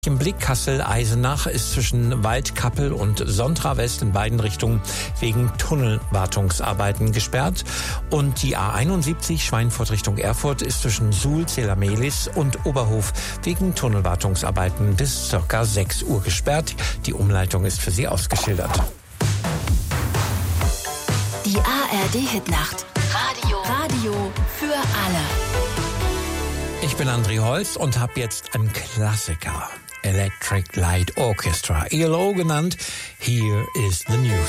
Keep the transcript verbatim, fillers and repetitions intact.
Im Blick Kassel-Eisenach ist zwischen Waldkappel und Sontra West in beiden Richtungen wegen Tunnelwartungsarbeiten gesperrt. Und die A einundsiebzig Schweinfurt Richtung Erfurt ist zwischen Suhl, Zelamelis und Oberhof wegen Tunnelwartungsarbeiten bis circa sechs Uhr gesperrt. Die Umleitung ist für Sie ausgeschildert. Die A R D-Hitnacht. Radio. Radio für alle. Ich bin André Holz und habe jetzt einen Klassiker. Electric Light Orchestra, E L O genannt. Here is the news.